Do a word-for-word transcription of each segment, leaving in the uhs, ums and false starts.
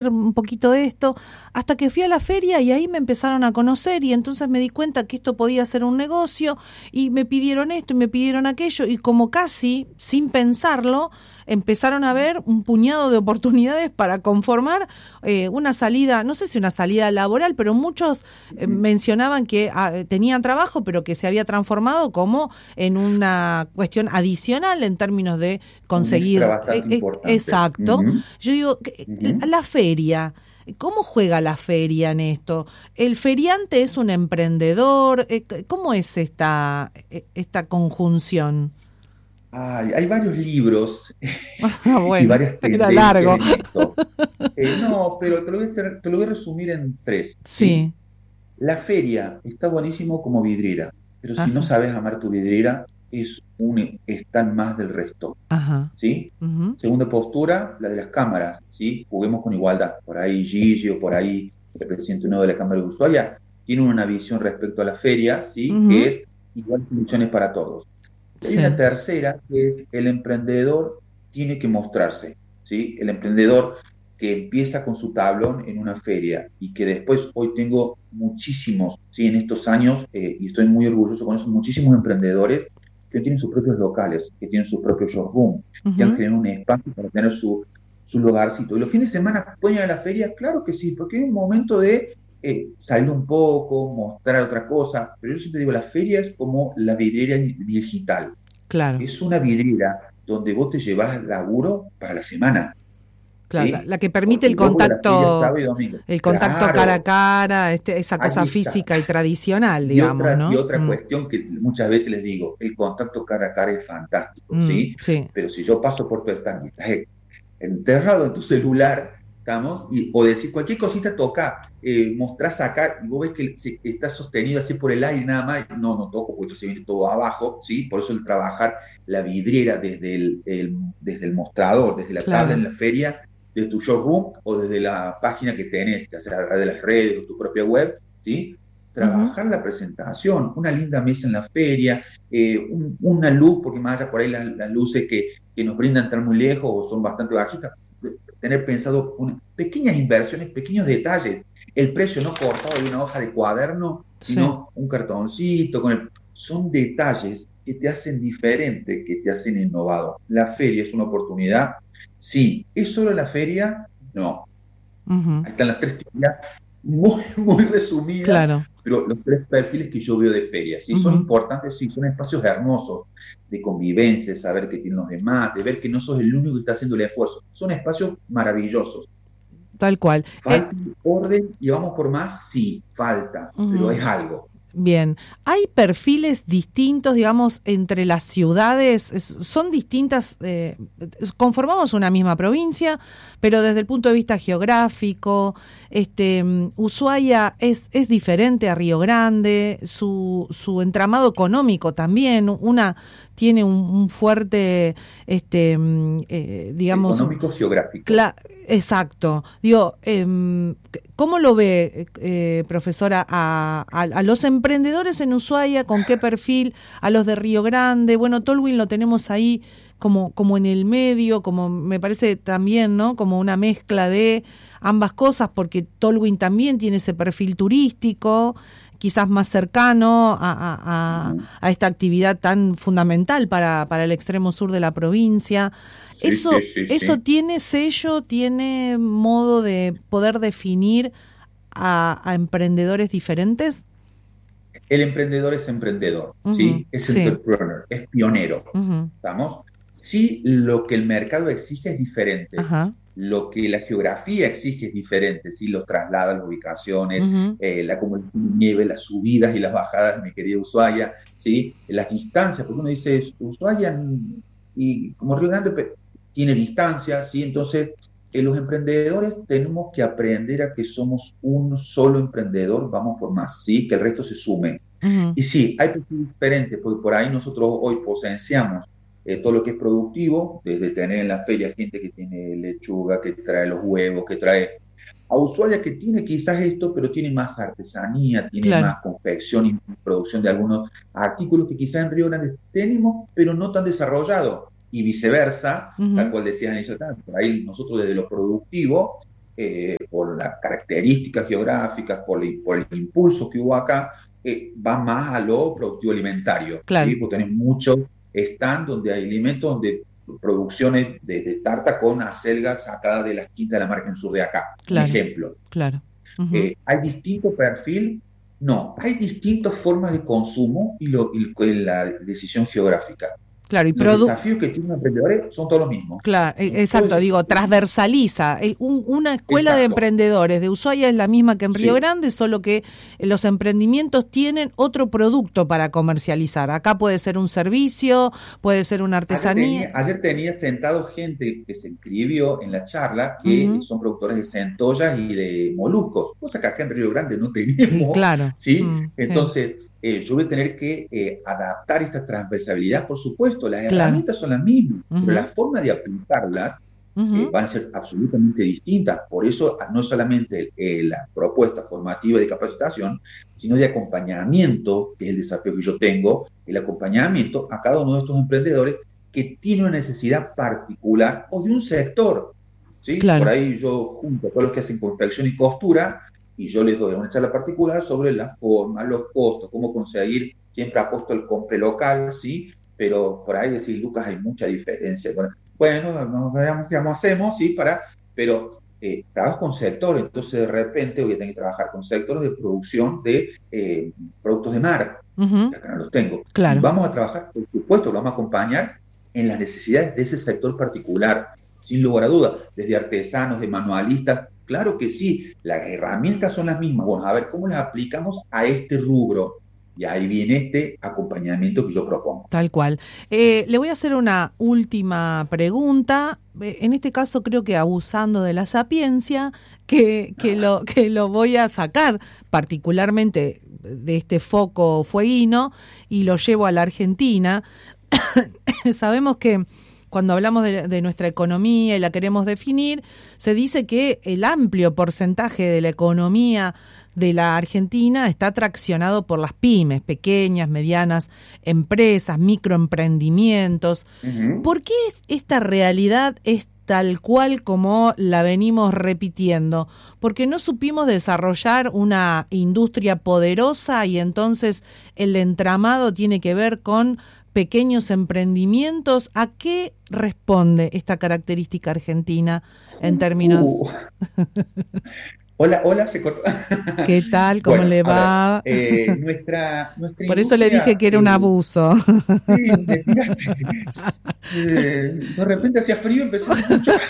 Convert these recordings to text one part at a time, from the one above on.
hacer un poquito de esto, hasta que fui a la feria y ahí me empezaron a conocer y entonces me di cuenta que esto podía ser un negocio y me pidieron esto y me pidieron aquello y como casi sin pensarlo empezaron a ver un puñado de oportunidades para conformar eh, una salida, no sé si una salida laboral, pero muchos eh, mencionaban que ah, tenían trabajo, pero que se había transformado como en una cuestión adicional en términos de conseguir. Un extra bastante eh, importante. Exacto. Uh-huh. Yo digo, Uh-huh. la feria. ¿Cómo juega la feria en esto? ¿El feriante es un emprendedor? ¿Cómo es esta, esta conjunción? Ay, hay varios libros ah, bueno, y varias tendencias era largo. en esto. Eh, no, pero te lo, voy a hacer, te lo voy a resumir en tres. Sí. ¿sí? La feria está buenísimo como vidriera, pero Ajá. si no sabes amar tu vidriera, es un stand más del resto. Ajá. ¿sí? Uh-huh. Segunda postura, la de las cámaras. ¿sí? Juguemos con igualdad. Por ahí Gigi o por ahí el presidente nuevo de la Cámara de Ushuaia tienen una visión respecto a la feria, ¿sí? Uh-huh. que es igual soluciones para todos. Hay sí. una tercera, que es el emprendedor tiene que mostrarse, ¿sí? El emprendedor que empieza con su tablón en una feria y que después, hoy tengo muchísimos, ¿sí? En estos años, eh, y estoy muy orgulloso con eso, muchísimos emprendedores que tienen sus propios locales, que tienen su propio showroom, uh-huh. que han generado un espacio para tener su, su lugarcito. ¿Y los fines de semana pueden ir a la feria? Claro que sí, porque hay un momento de Eh, salir un poco, mostrar otra cosa, pero yo siempre digo, la feria es como la vidriera digital. Claro. Es una vidriera donde vos te llevas laburo para la semana. Claro, ¿sí? la, la que permite Porque el contacto, feria, el contacto claro. cara a cara, este, esa cosa física y tradicional, digamos, y otra, ¿no? Y otra mm. cuestión que muchas veces les digo, el contacto cara a cara es fantástico, mm, ¿sí? sí. Pero si yo paso por tu stand y estás enterrado en tu celular, ¿estamos? Y, o decir cualquier cosita toca, eh, mostrás acá y vos ves que se, está sostenido así por el aire nada más, no, no toco porque esto se viene todo abajo, ¿sí? Por eso el trabajar la vidriera desde el, el, desde el mostrador, desde la claro. tabla en la feria, desde tu showroom o desde la página que tenés, ya sea de las redes o tu propia web, ¿sí? Trabajar uh-huh. la presentación, una linda mesa en la feria, eh, un, una luz, porque más allá por ahí las, las luces que, que nos brindan estar muy lejos o son bastante bajitas, tener pensado una, pequeñas inversiones, pequeños detalles, el precio no cortado de una hoja de cuaderno, sino sí. un cartoncito, con el, son detalles que te hacen diferente, que te hacen innovado. La feria es una oportunidad, sí. ¿Es solo la feria? No. Uh-huh. Ahí están las tres teorías muy, muy resumidas, claro. pero los tres perfiles que yo veo de feria, sí, uh-huh. son importantes, sí, son espacios hermosos, de convivencia, de saber que tienen los demás, de ver que no sos el único que está haciendo el esfuerzo. Son espacios maravillosos. Tal cual. ¿Falta eh, orden y vamos por más? Sí, falta, uh-huh. pero es algo. Bien, ¿hay perfiles distintos, digamos, entre las ciudades? ¿Son distintas? Eh, conformamos una misma provincia, pero desde el punto de vista geográfico, este, Ushuaia es, es diferente a Río Grande, su, su entramado económico también, una tiene un, un fuerte, este, eh, digamos... económico geográfico. Cla- Exacto. Digo, eh, ¿cómo lo ve, eh, profesora, a, a, a los emprendedores en Ushuaia? ¿Con qué perfil? A los de Río Grande. Bueno, Tolwyn lo tenemos ahí como, como en el medio, como me parece también, ¿no? Como una mezcla de ambas cosas, porque Tolwyn también tiene ese perfil turístico, quizás más cercano a, a, a, a esta actividad tan fundamental para, para el extremo sur de la provincia. Sí, eso, sí, sí, eso sí. tiene sello, tiene modo de poder definir a, a emprendedores diferentes. El emprendedor es emprendedor, uh-huh. ¿sí? Es sí. entrepreneur, es pionero, uh-huh. ¿estamos? Sí, lo que el mercado exige es diferente. Uh-huh. Lo que la geografía exige es diferente, ¿sí? Los traslados, las ubicaciones, uh-huh. eh, la comunicación de nieve, las subidas y las bajadas, mi querida Ushuaia, ¿sí? Las distancias, porque uno dice, Ushuaia, y como Río Grande tiene distancias, ¿sí? Entonces, eh, los emprendedores tenemos que aprender a que somos un solo emprendedor, vamos por más, ¿sí? Que el resto se sume. Uh-huh. Y sí, hay perfiles diferentes, porque por ahí nosotros hoy potenciamos Eh, todo lo que es productivo, desde tener en la feria gente que tiene lechuga, que trae los huevos, que trae a Ushuaia que tiene quizás esto, pero tiene más artesanía, tiene claro. más confección y producción de algunos artículos que quizás en Río Grande tenemos, pero no tan desarrollado, y viceversa, uh-huh. tal cual decían ellos, por ahí nosotros desde lo productivo eh, por las características geográficas, por, el- por el impulso que hubo acá, eh, va más a lo productivo alimentario, Claro, ¿sí? Porque tenés muchos stand donde hay alimentos, donde producciones de, de tarta con acelgas sacadas de las quintas de la margen sur de acá. Un claro, ejemplo. claro. Ujú. Eh, ¿hay distinto perfil? No, hay distintas formas de consumo y, lo, y la decisión geográfica. Claro, y Los produ desafíos que tienen los emprendedores son todos los mismos. Claro, e- Son todos exacto, digo, desafíos. transversaliza. El- un- una escuela de Exacto, emprendedores de Ushuaia es la misma que en Río sí. Grande, solo que los emprendimientos tienen otro producto para comercializar. Acá puede ser un servicio, puede ser una Ayer tenía, artesanía. ayer tenía sentado gente que se inscribió en la charla que Ujú. son productores de centollas y de moluscos, cosa que acá en Río Grande no Y tenemos, claro, ¿sí? mm, sí, Entonces, eh, yo voy a tener que eh, adaptar esta transversalidad, por supuesto, las claro. herramientas son las mismas, pero la Ujú, forma de aplicarlas eh, ujú. van a ser absolutamente distintas. Por eso, no solamente eh, la propuesta formativa de capacitación, sino de acompañamiento, que es el desafío que yo tengo, el acompañamiento a cada uno de estos emprendedores que tiene una necesidad particular o de un sector, ¿sí? Por Claro, ahí yo junto a todos los que hacen confección y costura y yo les doy una charla particular sobre la forma, los costos, cómo conseguir, siempre apuesto el compre local, ¿sí? Pero por ahí decís, Lucas, hay mucha diferencia. Bueno, no, veamos qué hacemos, ¿sí? Para, pero eh, trabajo con sectores, entonces de repente voy a tener que trabajar con sectores de producción de eh, productos de mar, ujú, que acá no los tengo. Y claro. vamos a trabajar, por supuesto, lo vamos a acompañar en las necesidades de ese sector particular, sin lugar a dudas, desde artesanos, de manualistas, claro que sí, las herramientas son las mismas. Bueno, a ver, ¿cómo las aplicamos a este rubro? Y ahí viene este acompañamiento que yo propongo. Tal cual. Eh, le voy a hacer una última pregunta. Eh, En este caso creo que abusando de la sapiencia, que, que, lo, que lo voy a sacar particularmente de este foco fueguino y lo llevo a la Argentina. Sabemos que cuando hablamos de, de nuestra economía y la queremos definir, se dice que el amplio porcentaje de la economía de la Argentina está traccionado por las pymes, pequeñas, medianas empresas, microemprendimientos. Uh-huh. ¿Por qué esta realidad es tal cual como la venimos repitiendo? Porque no supimos desarrollar una industria poderosa y entonces el entramado tiene que ver con pequeños emprendimientos. ¿A qué responde esta característica argentina en términos? Uh. Hola, hola, se cortó. ¿Qué tal? ¿Cómo Bueno, le a va? ver, eh, nuestra, nuestra Por eso le industria, dije que era un eh, abuso. sí, me tiraste. Eh, de repente hacía frío, empecé a escuchar.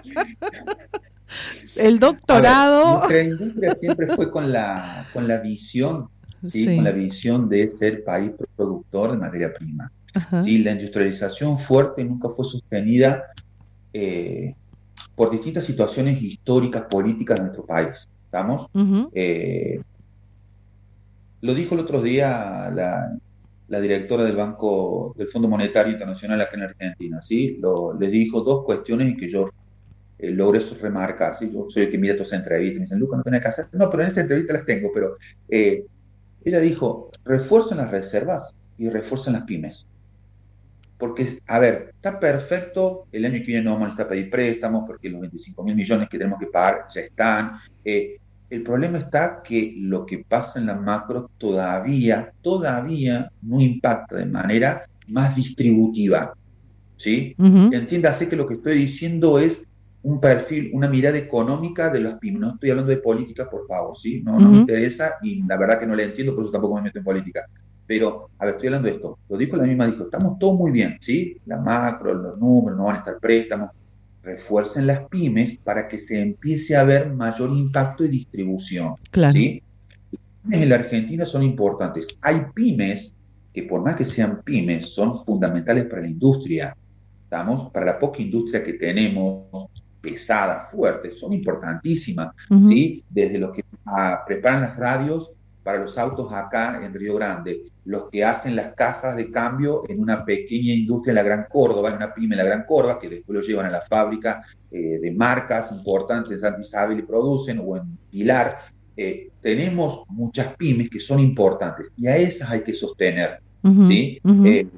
El A ver, doctorado. nuestra industria siempre fue con la, con la visión, ¿sí? Con la Sí. visión de ser país productor de materia prima. Ajá. ¿Sí? La industrialización fuerte nunca fue sostenida eh, por distintas situaciones históricas, políticas de nuestro país. ¿Estamos? Ujú. Eh, lo dijo el otro día la, la directora del Banco, del Fondo Monetario Internacional acá en Argentina, ¿sí? Lo, les dijo dos cuestiones que yo eh, logré remarcar, ¿sí? Yo soy el que mira todas esas entrevistas, me dicen, Lucas, no tenés que hacer, no, pero en esta entrevista las tengo, pero eh, ella dijo, refuercen las reservas y refuercen las pymes. Porque, a ver, está perfecto, el año que viene no vamos a necesitar pedir préstamos porque los veinticinco mil millones que tenemos que pagar ya están. Eh, el problema está que lo que pasa en la macro todavía, todavía no impacta de manera más distributiva, ¿sí? Ujú. Entiéndase que lo que estoy diciendo es un perfil, una mirada económica de las pymes. No estoy hablando de política, por favor, ¿sí? No, no me Ujú. interesa y la verdad que no la entiendo, por eso tampoco me meto en política. Pero, a ver, estoy hablando de esto. Lo dijo la misma, dijo, estamos todos muy bien, ¿sí? La macro, los números, no van a estar préstamos. Refuercen las pymes para que se empiece a ver mayor impacto y distribución, Claro. ¿sí? Las pymes en la Argentina son importantes. Hay pymes que por más que sean pymes, son fundamentales para la industria. ¿Estamos? Para la poca industria que tenemos, pesada, fuerte, son importantísimas, Ujú. ¿sí? Desde los que ah, preparan las radios para los autos acá en Río Grande, los que hacen las cajas de cambio en una pequeña industria en la Gran Córdoba, en una pyme en la Gran Córdoba, que después lo llevan a la fábrica eh, de marcas importantes en Santa Isabel y producen, o en Pilar. Eh, tenemos muchas pymes que son importantes y a esas hay que sostener, Ujú. ¿sí? Ujú. Eh,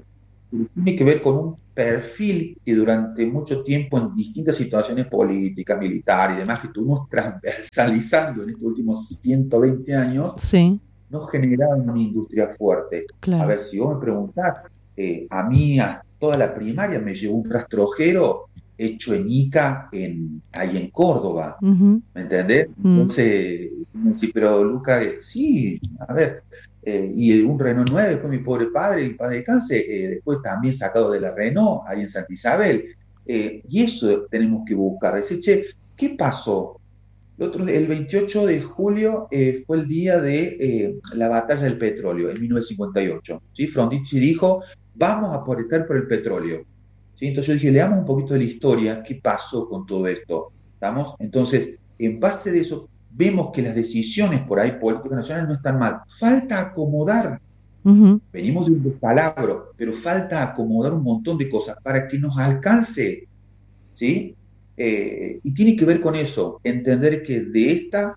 tiene que ver con un perfil que durante mucho tiempo en distintas situaciones políticas, militares y demás que estuvimos transversalizando en estos últimos ciento veinte años, sí, no generaban una industria fuerte. claro. A ver, si vos me preguntás, eh, a mí a toda la primaria me llevó un rastrojero hecho en Ica, en, ahí en Córdoba, Uh-huh. ¿me entendés? Mm. Entonces, sí, pero Luca, eh, sí, a ver, eh, y un Renault nueve, después mi pobre padre, en paz descanse, eh, después también sacado de la Renault, ahí en Santa Isabel, eh, y eso tenemos que buscar, decir, che, ¿qué pasó? El, otro, el veintiocho de julio eh, fue el día de eh, la batalla del petróleo, en mil novecientos cincuenta y ocho, ¿sí? Frondizi dijo, vamos a apostar por el petróleo, ¿sí? Entonces yo dije, leamos un poquito de la historia, ¿qué pasó con todo esto? ¿Estamos? Entonces, en base de eso, vemos que las decisiones por ahí políticas nacionales no están mal. Falta acomodar. Uh-huh. Venimos de un descalabro, pero falta acomodar un montón de cosas para que nos alcance, ¿sí? Eh, y tiene que ver con eso, entender que de esta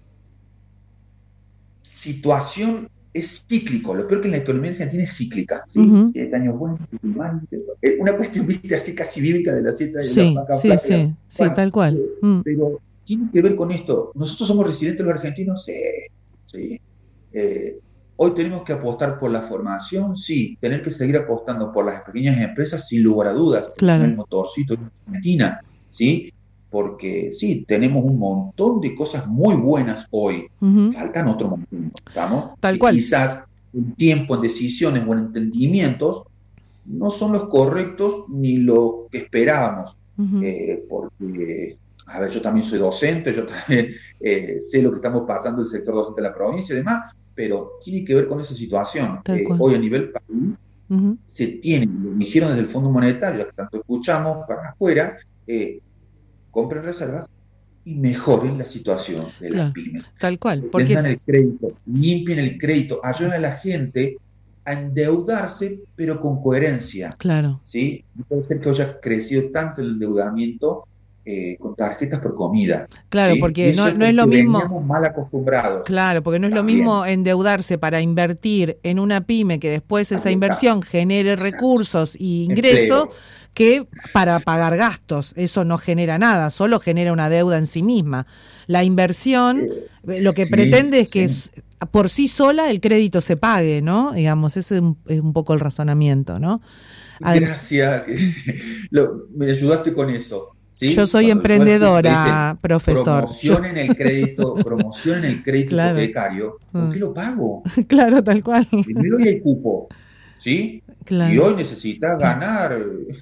situación es cíclico. Lo peor que en la economía argentina es cíclica, ¿sí? Uh-huh. Siete años buenos, una cuestión, viste, así casi bíblica de las siete años Sí, de la vaca sí, flaca. sí, sí, Bueno, tal cual. eh, Mm. pero tiene que ver con esto. ¿Nosotros somos residentes los argentinos? Sí, sí. Eh, hoy tenemos que apostar por la formación, sí. Tener que seguir apostando por las pequeñas empresas, sin lugar a dudas. Claro. El motorcito de Argentina, ¿sí? Porque sí, tenemos un montón de cosas muy buenas hoy. Uh-huh. Faltan otro montón, ¿estamos? Tal que cual. Quizás en tiempo, en decisiones o en entendimientos no son los correctos ni lo que esperábamos. Uh-huh. Eh, porque, a ver, yo también soy docente, yo también eh, sé lo que estamos pasando en el sector docente de la provincia y demás, pero tiene que ver con esa situación. Eh, hoy a nivel país uh-huh. se tiene, lo dijeron desde el Fondo Monetario, ya que tanto escuchamos para afuera, eh, compren reservas y mejoren la situación de claro, las pymes. Tal cual. Porque tengan el crédito, limpien el crédito, ayuden a la gente a endeudarse, pero con coherencia. Claro. ¿Sí? No puede ser que haya crecido tanto el endeudamiento eh, con tarjetas por comida. Claro, ¿sí? porque no, es no es lo mismo. Veníamos mal acostumbrados. Claro, porque no es También. Lo mismo endeudarse para invertir en una pyme que después esa También. Inversión genere Exacto. Recursos y ingresos que para pagar gastos. Eso no genera nada, solo genera una deuda en sí misma. La inversión eh, lo que sí, pretende es que sí. por sí sola el crédito se pague, ¿no? Digamos, ese es un, es un poco el razonamiento, ¿no? Gracias, lo, me ayudaste con eso. ¿Sí? Yo soy Cuando emprendedora, dicen, profesor. Promocionen el crédito, promocionen el crédito claro. hipotecario. ¿Por qué lo pago? Claro, tal cual. Primero ya hay cupo, ¿sí? Claro. Y hoy necesitas ganar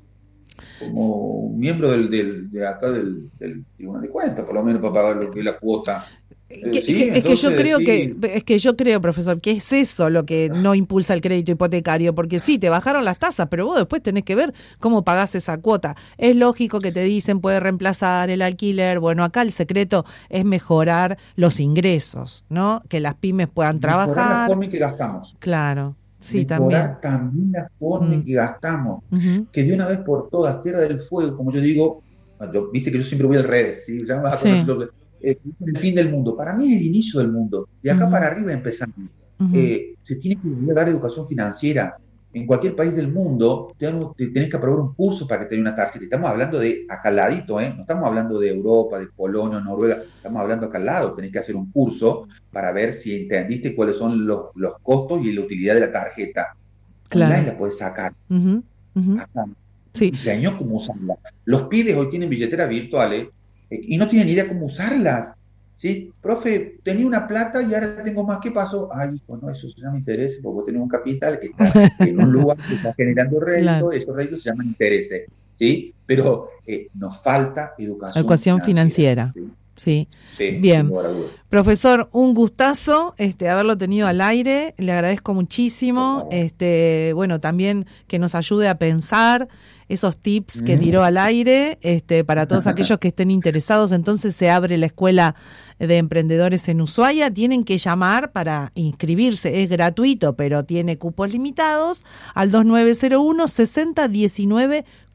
como miembro del, del, de acá del, del Tribunal de Cuentas, por lo menos para pagar lo que es la cuota. Que, ¿sí? Es que yo creo sí. que es que yo creo, profesor, que es eso lo que no impulsa el crédito hipotecario, porque sí, te bajaron las tasas, pero vos después tenés que ver cómo pagás esa cuota. Es lógico que te dicen puede reemplazar el alquiler. Bueno, acá el secreto es mejorar los ingresos, ¿no? Que las pymes puedan mejorar trabajar. Mejorar la forma en que gastamos. Claro, sí, mejorar también. también la forma mm. en que gastamos. Uh-huh. Que de una vez por todas, tierra del fuego, como yo digo, yo, viste que yo siempre voy al revés, ¿sí? Ya me vas a conocer sí. lo Eh, el fin del mundo. Para mí es el inicio del mundo. De acá uh-huh. para arriba empezando. Uh-huh. Eh, se tiene que dar educación financiera. En cualquier país del mundo te, te tenés que aprobar un curso para que te dé una tarjeta. Estamos hablando de acá al ladito, ¿eh? No estamos hablando de Europa, de Polonia, Noruega. Estamos hablando acá al lado. Tenés que hacer un curso para ver si entendiste cuáles son los, los costos y la utilidad de la tarjeta. Claro. Online la puedes sacar. Uh-huh. Uh-huh. Acá. Sí. Enseñó cómo usarla. Los pibes hoy tienen billeteras virtuales y no tienen idea cómo usarlas, ¿sí? Profe, tenía una plata y ahora tengo más, ¿qué pasó? Ay, hijo, no, eso se llama interés, porque vos tenés un capital que está en un lugar que está generando rédito, claro. Esos réditos se llaman intereses, ¿sí? Pero eh, nos falta educación, educación financiera. financiera. ¿sí? Sí, sí, bien. Profesor, un gustazo este haberlo tenido al aire, le agradezco muchísimo, este bueno, también que nos ayude a pensar esos tips que tiró al aire, este para todos aquellos que estén interesados. Entonces se abre la Escuela de Emprendedores en Ushuaia, tienen que llamar para inscribirse, es gratuito, pero tiene cupos limitados, al dos nueve cero uno, sesenta diecinueve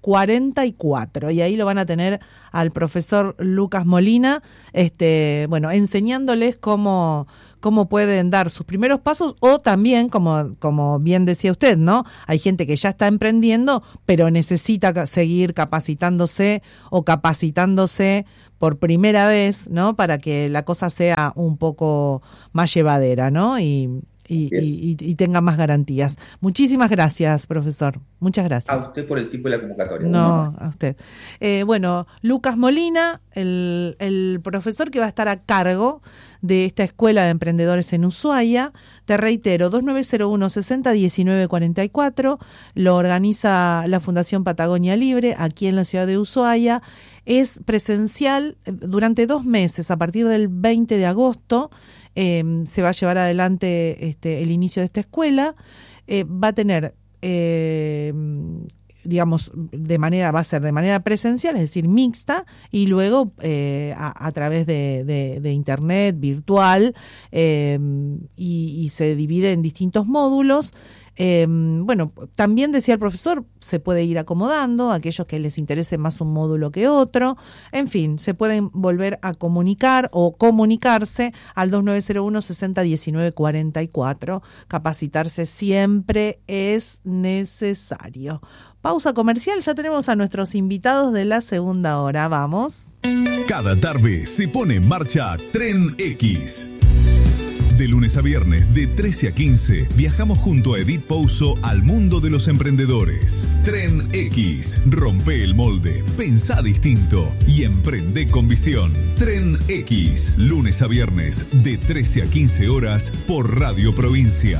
cuarenta y cuatro. Y ahí lo van a tener al profesor Lucas Molina, este, bueno, enseñándoles cómo, cómo pueden dar sus primeros pasos, o también, como, como bien decía usted, ¿no? Hay gente que ya está emprendiendo, pero necesita seguir capacitándose o capacitándose por primera vez, ¿no? Para que la cosa sea un poco más llevadera, ¿no? Y, y, y, y tenga más garantías. Muchísimas gracias, profesor. Muchas gracias. A usted por el tiempo de la convocatoria. No, a usted. Eh, bueno, Lucas Molina, el, el profesor que va a estar a cargo de esta Escuela de Emprendedores en Ushuaia. Te reitero, dos nueve cero uno, sesenta, diecinueve, cuarenta y cuatro, lo organiza la Fundación Patagonia Libre, aquí en la ciudad de Ushuaia. Es presencial durante dos meses, a partir del veinte de agosto, eh, se va a llevar adelante este, el inicio de esta escuela. Eh, va a tener... Eh, digamos, de manera, va a ser de manera presencial, es decir, mixta, y luego eh, a, a través de, de, de internet, virtual, eh, y, y se divide en distintos módulos. Eh, bueno, también decía el profesor, se puede ir acomodando a aquellos que les interese más un módulo que otro. En fin, se pueden volver a comunicar o comunicarse al dos nueve cero uno, sesenta, diecinueve, cuarenta y cuatro. Capacitarse siempre es necesario. Pausa comercial, ya tenemos a nuestros invitados de la segunda hora. Vamos. Cada tarde se pone en marcha Tren X. De lunes a viernes, de trece a quince, viajamos junto a Edith Pouso al mundo de los emprendedores. Tren X. Rompe el molde, pensá distinto y emprende con visión. Tren X. Lunes a viernes, de trece a quince horas, por Radio Provincia.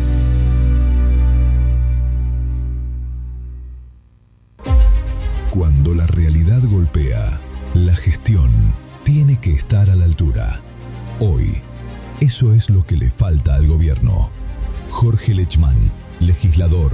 Cuando la realidad golpea, la gestión tiene que estar a la altura. Hoy, eso es lo que le falta al gobierno. Jorge Lechman, legislador.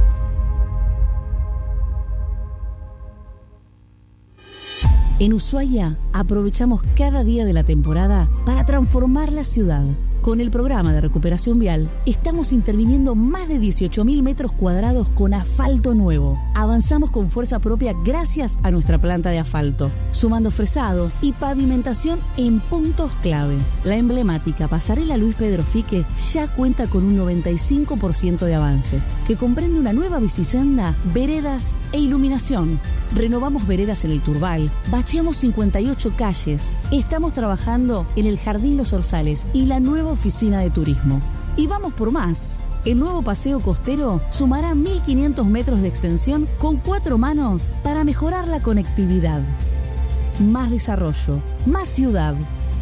En Ushuaia aprovechamos cada día de la temporada para transformar la ciudad. Con el programa de recuperación vial, estamos interviniendo más de dieciocho mil metros cuadrados con asfalto nuevo. Avanzamos con fuerza propia gracias a nuestra planta de asfalto, sumando fresado y pavimentación en puntos clave. La emblemática pasarela Luis Pedro Fique ya cuenta con un noventa y cinco por ciento de avance, que comprende una nueva bicisenda, veredas e iluminación. Renovamos veredas en el Turbal, bacheamos cincuenta y ocho calles, estamos trabajando en el Jardín Los Orzales y la nueva oficina de turismo. Y vamos por más. El nuevo paseo costero sumará mil quinientos metros de extensión con cuatro manos para mejorar la conectividad. Más desarrollo, más ciudad.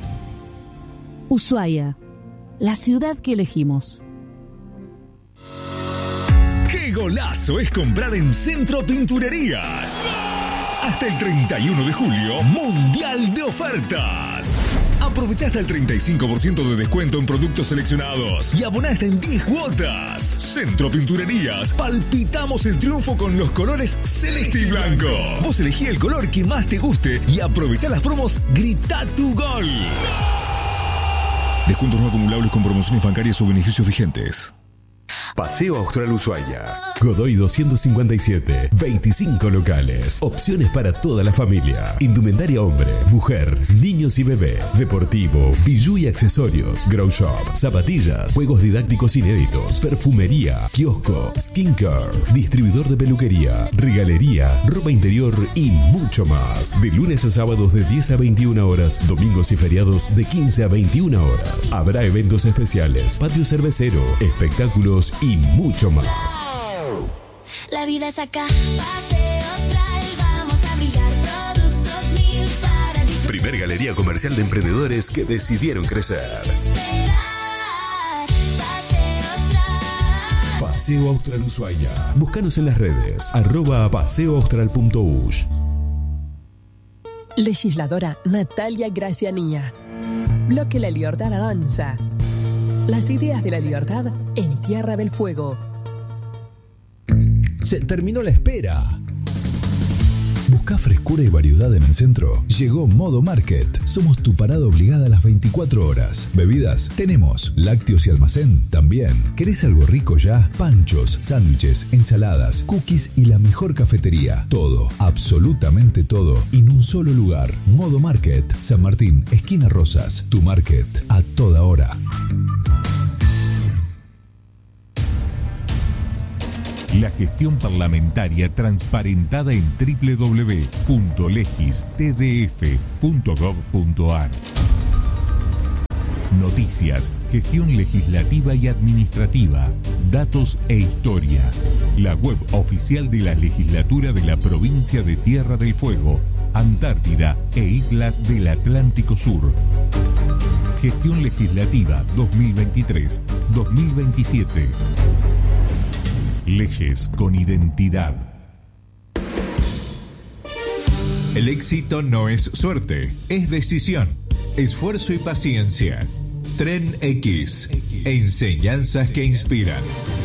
Ushuaia, la ciudad que elegimos. ¡Qué golazo es comprar en Centro Pinturerías! Hasta el treinta y uno de julio, Mundial de Ofertas. Aprovecha hasta el treinta y cinco por ciento de descuento en productos seleccionados y aboná hasta en diez cuotas. Centro Pinturerías, palpitamos el triunfo con los colores celeste y blanco. Vos elegí el color que más te guste y aprovechá las promos Grita tu Gol. Descuentos no acumulables con promociones bancarias o beneficios vigentes. Paseo Austral Ushuaia. Godoy doscientos cincuenta y siete. veinticinco locales. Opciones para toda la familia. Indumentaria hombre, mujer, niños y bebé. Deportivo, bijú y accesorios. Grow shop, zapatillas, juegos didácticos inéditos. Perfumería, kiosco, skincare. Distribuidor de peluquería, regalería, ropa interior y mucho más. De lunes a sábados de diez a veintiuna horas. Domingos y feriados de quince a veintiuna horas. Habrá eventos especiales, patio cervecero, espectáculos y mucho más. La vida es acá, Paseo Austral, vamos a brillar, productos mil para disfrutar. Primer galería comercial de emprendedores que decidieron crecer. Paseo Austral. Paseo Austral Ushuaia. Búscanos en las redes, arroba paseoaustral.ush. Legisladora Natalia Gracianía. Bloque La Libertad avanza. Las ideas de la libertad en Tierra del Fuego. Se terminó la espera. ¿Buscás frescura y variedad en el centro? Llegó Modo Market. Somos tu parada obligada a las veinticuatro horas. Bebidas, tenemos. Lácteos y almacén, también. ¿Querés algo rico ya? Panchos, sándwiches, ensaladas, cookies y la mejor cafetería. Todo, absolutamente todo, en un solo lugar. Modo Market, San Martín, esquina Rosas. Tu market, a toda hora. La gestión parlamentaria transparentada en doble u doble u doble u punto legis t d f punto gov punto a r. Noticias, gestión legislativa y administrativa, datos e historia. La web oficial de la legislatura de la provincia de Tierra del Fuego, Antártida e Islas del Atlántico Sur. Gestión legislativa dos mil veintitrés dos mil veintisiete. Leyes con identidad. El éxito no es suerte, es decisión, esfuerzo y paciencia. Tren X, enseñanzas que inspiran.